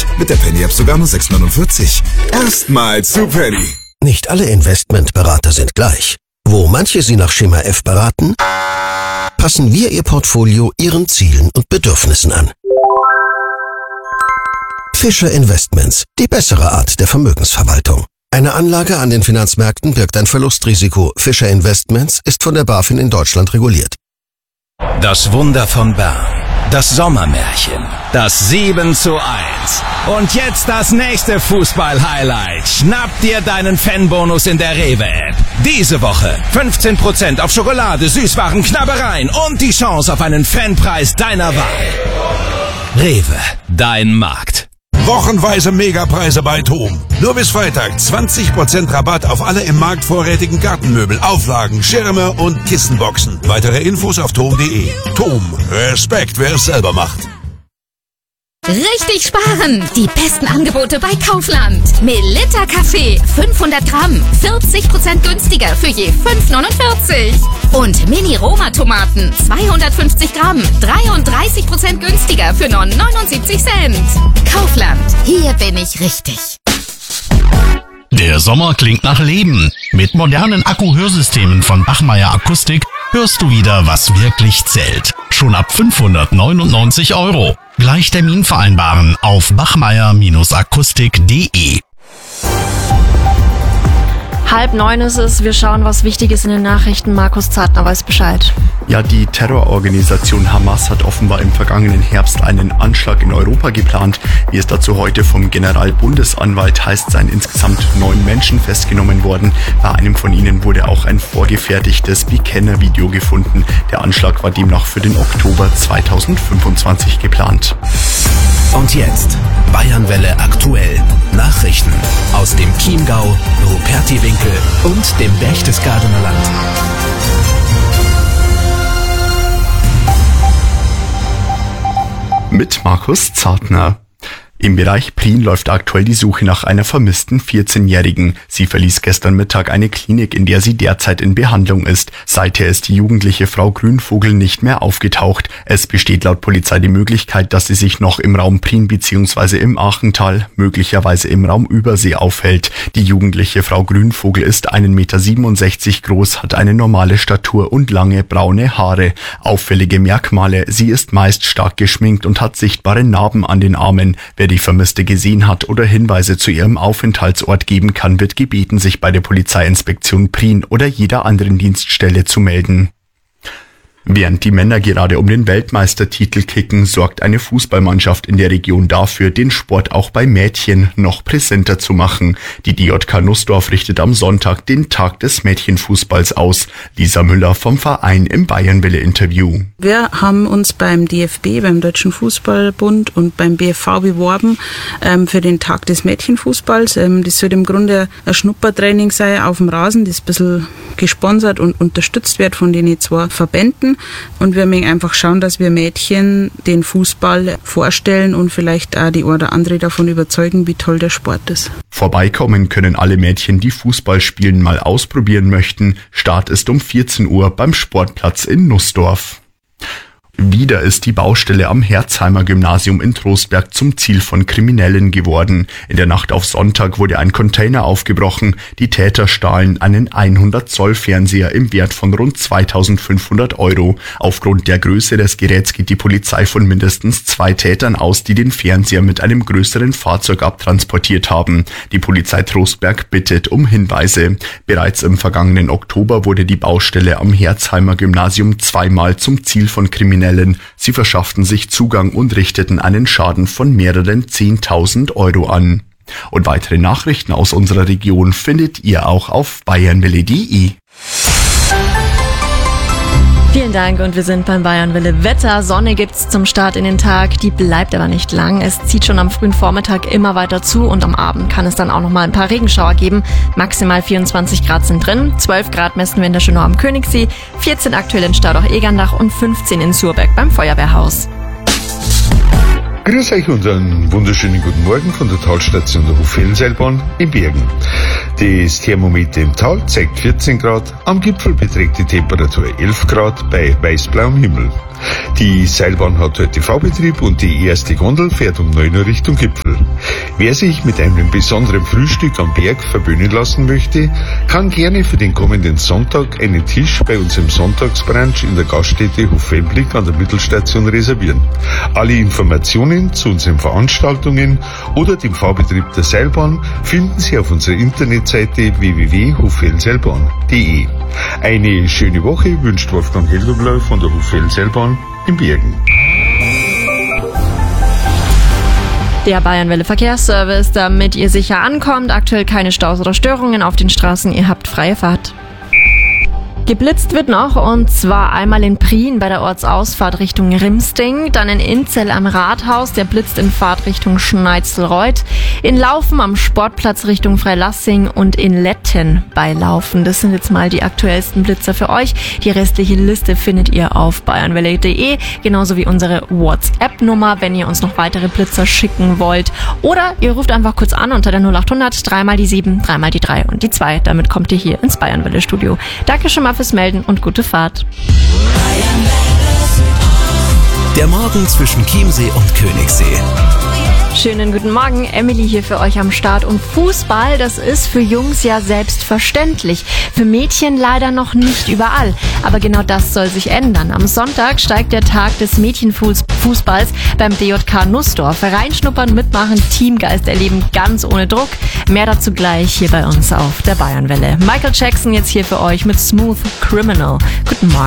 Mit der Penny-App sogar nur 6,49. Erstmals zu Penny. Nicht alle Investmentberater sind gleich. Wo manche Sie nach Schema F beraten, passen wir Ihr Portfolio Ihren Zielen und Bedürfnissen an. Fischer Investments, die bessere Art der Vermögensverwaltung. Eine Anlage an den Finanzmärkten birgt ein Verlustrisiko. Fischer Investments ist von der BaFin in Deutschland reguliert. Das Wunder von Bern. Das Sommermärchen. Das 7:1. Und jetzt das nächste Fußball-Highlight. Schnapp dir deinen Fanbonus in der Rewe-App. Diese Woche 15% auf Schokolade, Süßwaren, Knabbereien und die Chance auf einen Fanpreis deiner Wahl. Rewe, dein Markt. Wochenweise Megapreise bei TOM. Nur bis Freitag 20% Rabatt auf alle im Markt vorrätigen Gartenmöbel, Auflagen, Schirme und Kissenboxen. Weitere Infos auf tom.de. TOM. Respekt, wer es selber macht. Richtig sparen! Die besten Angebote bei Kaufland. Melitta Kaffee 500 Gramm, 40% günstiger für je 5,49. Und Mini-Roma-Tomaten 250 Gramm, 33% günstiger für nur 79 Cent. Kaufland, hier bin ich richtig. Der Sommer klingt nach Leben. Mit modernen Akku-Hörsystemen von Bachmeier Akustik hörst du wieder, was wirklich zählt. Schon ab 599 €. Gleich Termin vereinbaren auf bachmeier-akustik.de. 8:30 ist es. Wir schauen, was wichtig ist in den Nachrichten. Markus Zartner weiß Bescheid. Ja, die Terrororganisation Hamas hat offenbar im vergangenen Herbst einen Anschlag in Europa geplant. Wie es dazu heute vom Generalbundesanwalt heißt, seien insgesamt 9 Menschen festgenommen worden. Bei einem von ihnen wurde auch ein vorgefertigtes Bekenner-Video gefunden. Der Anschlag war demnach für den Oktober 2025 geplant. Und jetzt Bayernwelle aktuell. Nachrichten aus dem Chiemgau, Rupertiwinkel und dem Berchtesgadener Land. Mit Markus Zartner. Im Bereich Prien läuft aktuell die Suche nach einer vermissten 14-Jährigen. Sie verließ gestern Mittag eine Klinik, in der sie derzeit in Behandlung ist. Seither ist die jugendliche Frau Grünvogel nicht mehr aufgetaucht. Es besteht laut Polizei die Möglichkeit, dass sie sich noch im Raum Prien bzw. im Achental, möglicherweise im Raum Übersee aufhält. Die jugendliche Frau Grünvogel ist 1,67 Meter groß, hat eine normale Statur und lange braune Haare. Auffällige Merkmale: sie ist meist stark geschminkt und hat sichtbare Narben an den Armen. Wer die Vermisste gesehen hat oder Hinweise zu ihrem Aufenthaltsort geben kann, wird gebeten, sich bei der Polizeiinspektion Prien oder jeder anderen Dienststelle zu melden. Während die Männer gerade um den Weltmeistertitel kicken, sorgt eine Fußballmannschaft in der Region dafür, den Sport auch bei Mädchen noch präsenter zu machen. Die DJK Nussdorf richtet am Sonntag den Tag des Mädchenfußballs aus. Lisa Müller vom Verein im Bayernwelle-Interview. Wir haben uns beim DFB, beim Deutschen Fußballbund und beim BFV beworben für den Tag des Mädchenfußballs. Das soll im Grunde ein Schnuppertraining sein auf dem Rasen, das ein bisschen gesponsert und unterstützt wird von den 2 Verbänden. Und wir müssen einfach schauen, dass wir Mädchen den Fußball vorstellen und vielleicht auch die oder andere davon überzeugen, wie toll der Sport ist. Vorbeikommen können alle Mädchen, die Fußball spielen, mal ausprobieren möchten. Start ist um 14 Uhr beim Sportplatz in Nussdorf. Wieder ist die Baustelle am Herzheimer Gymnasium in Trostberg zum Ziel von Kriminellen geworden. In der Nacht auf Sonntag wurde ein Container aufgebrochen. Die Täter stahlen einen 100-Zoll-Fernseher im Wert von rund 2.500 €. Aufgrund der Größe des Geräts geht die Polizei von mindestens 2 Tätern aus, die den Fernseher mit einem größeren Fahrzeug abtransportiert haben. Die Polizei Trostberg bittet um Hinweise. Bereits im vergangenen Oktober wurde die Baustelle am Herzheimer Gymnasium zweimal zum Ziel von Kriminellen. Sie verschafften sich Zugang und richteten einen Schaden von mehreren 10.000 € an. Und weitere Nachrichten aus unserer Region findet ihr auch auf bayernwelle.de. Vielen Dank und wir sind beim Bayernwelle Wetter. Sonne gibt's zum Start in den Tag, die bleibt aber nicht lang. Es zieht schon am frühen Vormittag immer weiter zu und am Abend kann es dann auch nochmal ein paar Regenschauer geben. Maximal 24 Grad sind drin, 12 Grad messen wir in der Schönau am Königssee, 14 aktuell in Staudoch-Egerndach und 15 in Surberg beim Feuerwehrhaus. Grüß euch und einen wunderschönen guten Morgen von der Talstation der Hochfeldenseilbahn in Bergen. Das Thermometer im Tal zeigt 14 Grad, am Gipfel beträgt die Temperatur 11 Grad bei weißblauem Himmel. Die Seilbahn hat heute V-Betrieb und die erste Gondel fährt um 9 Uhr Richtung Gipfel. Wer sich mit einem besonderen Frühstück am Berg verwöhnen lassen möchte, kann gerne für den kommenden Sonntag einen Tisch bei uns im Sonntagsbrunch in der Gaststätte Hoffelblick an der Mittelstation reservieren. Alle Informationen zu unseren Veranstaltungen oder dem V-Betrieb der Seilbahn finden Sie auf unserer Internetseite www.hoffelseilbahn.de. Eine schöne Woche wünscht Wolfgang Heldobler von der Hoffelseilbahn in Bergen. Der Bayernwelle Verkehrsservice, damit ihr sicher ankommt. Aktuell keine Staus oder Störungen auf den Straßen. Ihr habt freie Fahrt. Geblitzt wird noch, und zwar einmal in Prien bei der Ortsausfahrt Richtung Rimsting, dann in Inzell am Rathaus, der blitzt in Fahrt Richtung Schneitzelreuth, in Laufen am Sportplatz Richtung Freilassing und in Letten bei Laufen. Das sind jetzt mal die aktuellsten Blitzer für euch. Die restliche Liste findet ihr auf bayernwelle.de, genauso wie unsere WhatsApp-Nummer, wenn ihr uns noch weitere Blitzer schicken wollt. Oder ihr ruft einfach kurz an unter der 0800 3 mal die 7, 3 mal die 3 und die 2. Damit kommt ihr hier ins Bayernwelle-Studio. Danke schon mal fürs Melden und gute Fahrt. Der Morgen zwischen Chiemsee und Königssee. Schönen guten Morgen, Emily hier für euch am Start. Und Fußball, das ist für Jungs ja selbstverständlich. Für Mädchen leider noch nicht überall. Aber genau das soll sich ändern. Am Sonntag steigt der Tag des Mädchenfußballs beim DJK Nussdorf. Reinschnuppern, mitmachen, Teamgeist erleben, ganz ohne Druck. Mehr dazu gleich hier bei uns auf der Bayernwelle. Michael Jackson jetzt hier für euch mit Smooth Criminal. Guten Morgen.